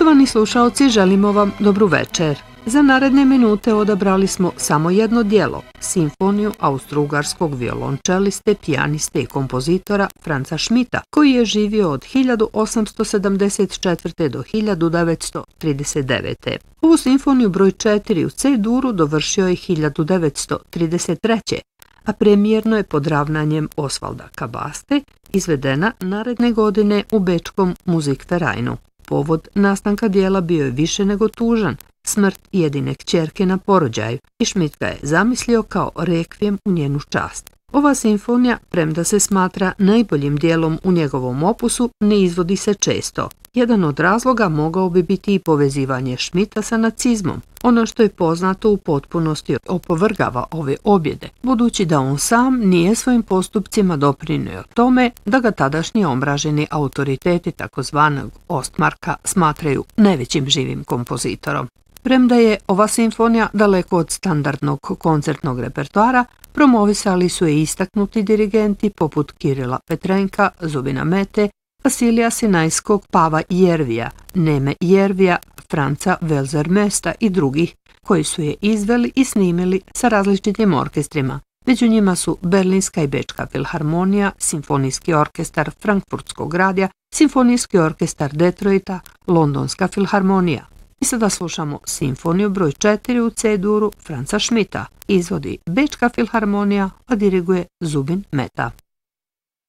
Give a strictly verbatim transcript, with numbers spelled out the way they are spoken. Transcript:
Poštovani slušaoci, želimo vam dobru večer. Za naredne minute odabrali smo samo jedno djelo, simfoniju austrougarskog violončeliste, pijaniste i kompozitora Franza Schmidta, koji je živio od hiljadu osamsto sedamdeset četvrte. do hiljadu devetsto trideset devete. Ovu simfoniju broj četiri u C-duru dovršio je hiljadu devetsto trideset treće. a premijerno je pod ravnanjem Osvalda Kabaste izvedena naredne godine u bečkom Musikvereinu. Povod nastanka dijela bio je više nego tužan, smrt jedine kćerke na porođaju, i Schmidt ga je zamislio kao rekvijem u njenu čast. Ova simfonija, premda se smatra najboljim dijelom u njegovom opusu, ne izvodi se često. Jedan od razloga mogao bi biti i povezivanje Schmidta sa nacizmom. Ono što je poznato u potpunosti opovrgava ove objede, budući da on sam nije svojim postupcima doprinio tome da ga tadašnji omraženi autoriteti takozvanog Ostmarka smatraju najvećim živim kompozitorom. Premda je ova simfonija daleko od standardnog koncertnog repertoara, promovisali su je istaknuti dirigenti poput Kirila Petrenka, Zubina Mete, Vasilija Sinajskog, Pava Jervija, Neme Jervija, Franca Welser-Mesta i drugih, koji su je izveli i snimili sa različitim orkestrima. Među njima su Berlinska i Bečka filharmonija, Simfonijski orkestar Frankfurtskog radija, Simfonijski orkestar Detroita, Londonska filharmonija. I sada slušamo simfoniju broj četiri u C-duru Franza Schmidta. Izvodi Bečka filharmonija, a diriguje Zubin Meta.